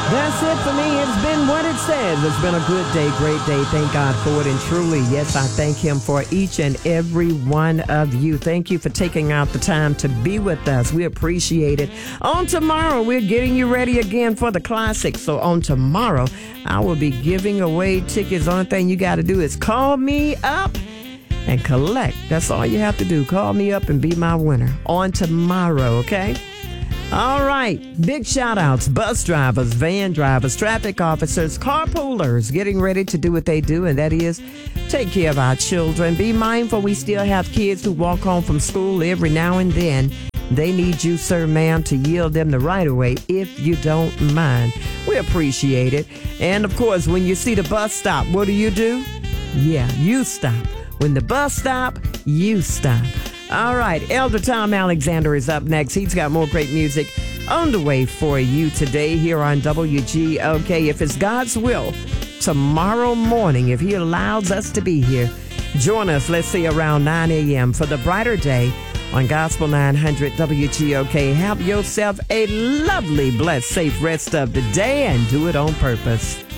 That's it for me. It's been what it says. It's been a good day, great day. Thank God for it. And truly, yes, I thank him for each and every one of you. Thank you for taking out the time to be with us. We appreciate it. On tomorrow, we're getting you ready again for the classics. So on tomorrow, I will be giving away tickets. Only thing you got to do is call me up and collect. That's all you have to do. Call me up and be my winner on tomorrow, okay? All right. Big shout outs. Bus drivers, van drivers, traffic officers, carpoolers getting ready to do what they do, and that is take care of our children. Be mindful we still have kids who walk home from school every now and then. They need you, sir, ma'am, to yield them the right of way if you don't mind. We appreciate it. And of course, when you see the bus stop, what do? Yeah, you stop. When the bus stop, you stop. All right, Elder Tom Alexander is up next. He's got more great music on the way for you today here on WGOK. If it's God's will, tomorrow morning, if he allows us to be here, join us, let's say around 9 a.m. for the brighter day on Gospel 900 WGOK. Have yourself a lovely, blessed, safe rest of the day and do it on purpose.